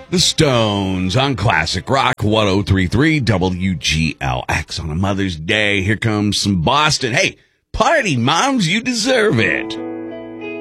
The Stones on Classic Rock 103.3 WGLX on a Mother's Day. Here comes some Boston. Hey, party moms, you deserve it.